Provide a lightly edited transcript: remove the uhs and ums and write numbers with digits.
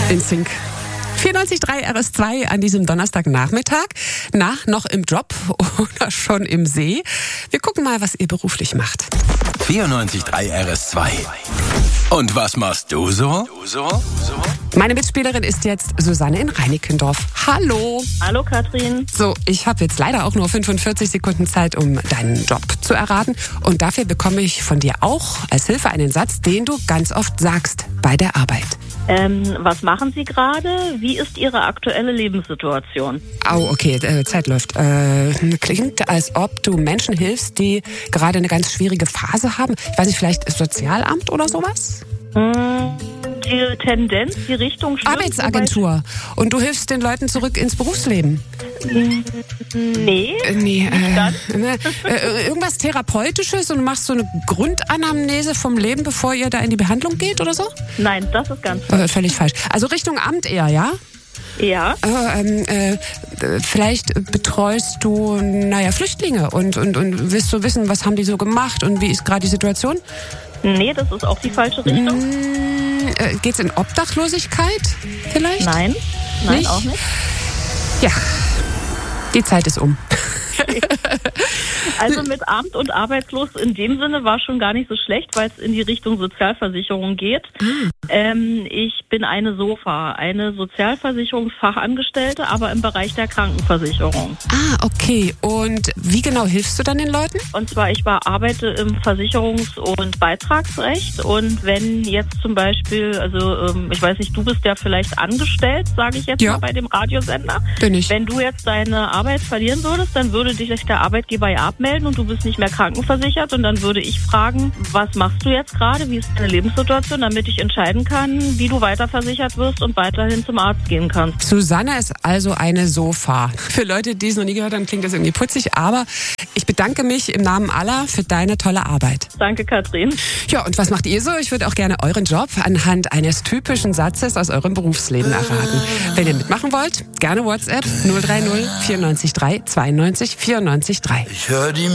In Sync. 94.3 RS2 an diesem Donnerstagnachmittag. Noch im Job oder schon im See? Wir gucken mal, was ihr beruflich macht. 94.3 RS2. Und was machst du so? Meine Mitspielerin ist jetzt Susanne in Reinickendorf. Hallo. Hallo Katrin. So, ich habe jetzt leider auch nur 45 Sekunden Zeit, um deinen Job zu erraten. Und dafür bekomme ich von dir auch als Hilfe einen Satz, den du ganz oft sagst bei der Arbeit. Was machen Sie gerade? Wie ist Ihre aktuelle Lebenssituation? Au, okay, Zeit läuft. Klingt, als ob du Menschen hilfst, die gerade eine ganz schwierige Phase haben. Ich weiß nicht, vielleicht Sozialamt oder sowas? Die Tendenz, die Richtung stimmt. Arbeitsagentur. Und du hilfst den Leuten zurück ins Berufsleben. Nee. Irgendwas Therapeutisches und machst so eine Grundanamnese vom Leben, bevor ihr da in die Behandlung geht oder so? Nein, das ist ganz falsch. Völlig falsch. Also Richtung Amt eher, ja? Ja. Vielleicht betreust du, Flüchtlinge und willst du wissen, was haben die so gemacht und wie ist gerade die Situation? Nee, das ist auch die falsche Richtung. Geht's in Obdachlosigkeit vielleicht? Nein, nicht? Auch nicht. Ja, die Zeit ist um. Also mit Amt und arbeitslos in dem Sinne war schon gar nicht so schlecht, weil es in die Richtung Sozialversicherung geht. Ich bin eine SOFA, eine Sozialversicherungsfachangestellte, aber im Bereich der Krankenversicherung. Ah, okay. Und wie genau hilfst du dann den Leuten? Und zwar, ich arbeite im Versicherungs- und Beitragsrecht und wenn jetzt zum Beispiel, ich weiß nicht, du bist ja vielleicht angestellt, sage ich jetzt mal bei dem Radiosender. Bin ich. Wenn du jetzt deine Arbeit verlieren würdest, dann würde dich der Arbeitgeber ja abmelden und du bist nicht mehr krankenversichert und dann würde ich fragen, was machst du jetzt gerade, wie ist deine Lebenssituation, damit ich entscheiden kann, wie du weiterversichert wirst und weiterhin zum Arzt gehen kannst. Susanne ist also eine SOFA. Für Leute, die es noch nie gehört haben, klingt das irgendwie putzig, aber ich bedanke mich im Namen aller für deine tolle Arbeit. Danke, Katrin. Ja, und was macht ihr so? Ich würde auch gerne euren Job anhand eines typischen Satzes aus eurem Berufsleben erraten. Wenn ihr mitmachen wollt, gerne WhatsApp 030 94 3 92 94 3. Ich höre die